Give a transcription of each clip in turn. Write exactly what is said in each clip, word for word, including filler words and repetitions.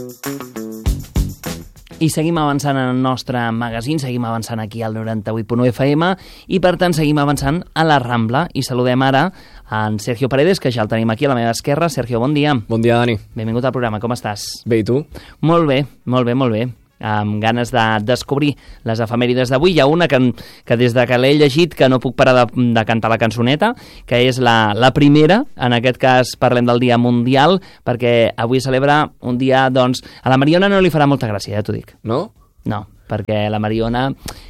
I seguim avançant en el nostre magazín, seguim avançant aquí al noranta-vuit punt u F M i, per tant, seguim avançant a la Rambla i saludem ara en Sergio Paredes, que ja el tenim aquí a la meva esquerra. Sergio, bon dia. Bon dia, Dani. Benvingut al programa, com estàs? Bé, i tu? Molt bé, molt bé, molt bé. Amb ganes de descobrir les efemèrides d'avui. Hi ha una que, que des de que l'he llegit que no puc parar de, de cantar la cançoneta, que és la, la primera. En aquest cas parlem del Dia Mundial, perquè avui celebra un dia, doncs... A la Mariona no li farà molta gràcia, ja t'ho dic. No? No, perquè a la Mariona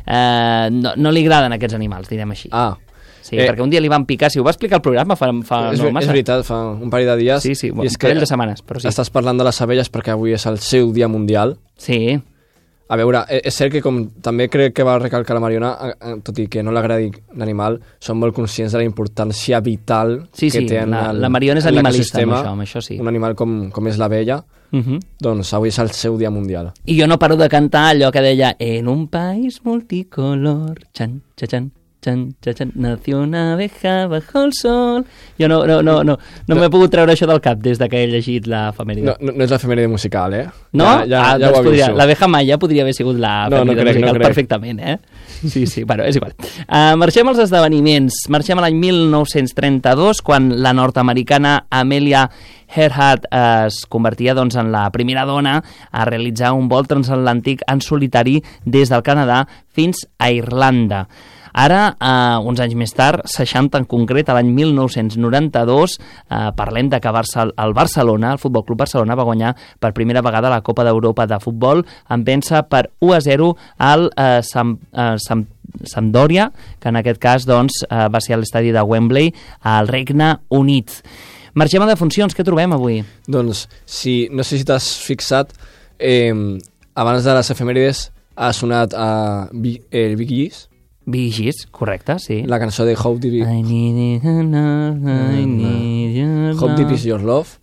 eh, no, no li agraden aquests animals, direm així. Ah. Sí, eh, perquè un dia li van picar, si ho va explicar al programa fa, fa és, no massa. És veritat, fa un parell de dies. Sí, sí, un parell de setmanes, però sí. Estàs parlant de les abelles perquè avui és el seu dia mundial. Sí. A veure, és cert que com també crec que va recalcar la Mariona, tot i que no l'agradi l'animal, són molt conscients de la importància vital sí, que sí, té en la, el, la Mariona és animalista amb això, amb això sí. Un animal com, com és l'abella, uh-huh. Doncs avui és el seu dia mundial. I jo no paro de cantar allò que deia en un país multicolor, xan, xan, xan, xan, xan, xan, nació una abeja bajo el sol. Jo no, no, no, no, no, no m'he pogut treure això del cap des de que he llegit l'efemèride. No, no, no és l'efemèride musical, eh? No? Ja, ja, ah, ja doncs ho podria, l'abeja maia podria haver sigut l'efemèride no, no crec, musical no perfectament, eh? Sí, sí, bueno, és igual. Uh, marxem als esdeveniments. Marxem a l'any mil nou-cents trenta-dos, quan la nord-americana Amelia Earhart es convertia doncs, en la primera dona a realitzar un vol transatlàntic en solitari des del Canadà fins a Irlanda. Ara, eh, uns anys més tard, seixanta en concret, a l'any mil nou-cents noranta-dos, eh, parlem de que Barça, el Barcelona, el Futbol Club Barcelona, va guanyar per primera vegada la Copa d'Europa de futbol en vèncer per u a zero al eh, Sam, eh, Sam, Sampdoria, que en aquest cas doncs, eh, va ser a l'estadi de Wembley, al Regne Unit. Marxem a defuncions, què trobem avui? Doncs, si, no sé si t'has fixat, eh, abans de les efemèrides ha sonat a eh, eh, Bee Gees. Bee Gees, correcte, sí. La cançó de How Deep, I need your love, I need your How Deep is Your Love.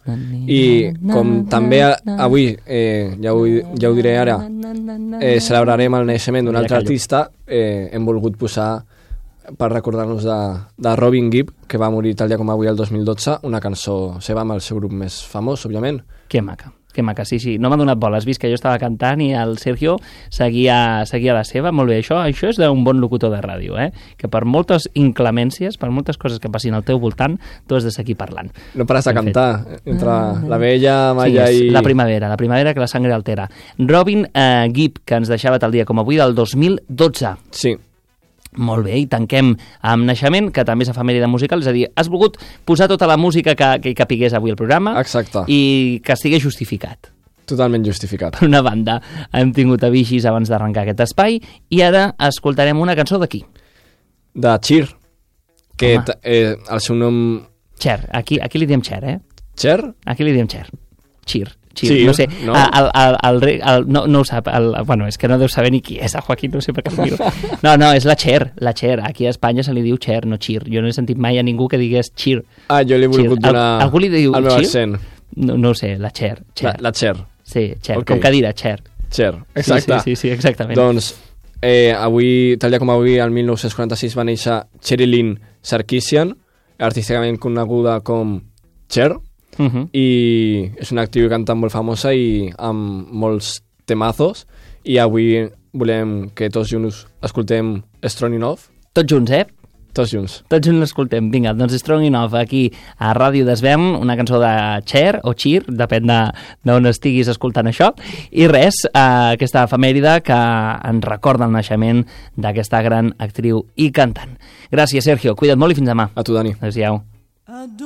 I com també avui, eh, ja, ho, ja ho diré ara, eh, celebrarem el naixement d'un altre artista, eh, hem volgut posar per recordar-nos de, de Robin Gibb, que va morir tal dia com avui el dos mil dotze, una cançó seva amb el seu grup més famós, òbviament. Que maca, que maca, sí, sí. No m'ha donat bola, has vist que jo estava cantant i el Sergio seguia, seguia la seva. Molt bé, això, això és d'un bon locutor de ràdio, eh? Que per moltes inclemències, per moltes coses que passin al teu voltant, tu has de seguir parlant. No pares de cantar, entre la vella, Maya sí, i... la primavera, la primavera que la sangre altera. Robin eh, Gibb, que ens deixava tal dia com avui, del dos mil dotze. Sí. Molt bé, i tanquem amb Naixement, que també és efemèride musical, és a dir, has volgut posar tota la música que, que hi capigués avui al programa. Exacte. I que estigués justificat. Totalment justificat. Per una banda, hem tingut a Bee Gees abans d'arrencar aquest espai, i ara escoltarem una cançó d'aquí. De Cher, que eh, el seu nom... Cher, aquí, aquí li diem Cher, eh? Cher? Aquí li diem Cher. Cheer. Cheer. Sí, no sé, no? El, el, el, el, no, no ho sap, el, bueno, és que no deu saber ni qui és el Joaquín, no sé per què el miro. No, no, és la Cher, la Cher, aquí a Espanya se li diu Cher, no Cheer, jo no he sentit mai a ningú que digués Cheer. Ah, jo li he volgut Cheer. donar Al, algú li diu el meu Cheer? accent. No, no ho sé, la Cher, Cher. La, la Cher. Sí, Cher, okay. Com cadira, Cher. Cher, exacte. Sí, sí, sí, sí, exactament. Doncs, eh, avui, tal dia com avui, el mil nou-cents quaranta-sis va néixer Sherilyn Sarkisian, artísticament coneguda com Cher, Uh-huh. i és una actriu i cantant molt famosa i amb molts temazos, i avui volem que tots junts escoltem Strong Enough. Tots junts, eh? Tots junts. Tots junts l'escoltem. Vinga, doncs Strong Enough aquí a Ràdio Desvern, una cançó de Cher o Cheer, depèn d'on estiguis escoltant això. I res, eh, aquesta efemèride que ens recorda el naixement d'aquesta gran actriu i cantant. Gràcies, Sergio. Cuida't molt i fins demà. A tu, Dani. Adéu-siau.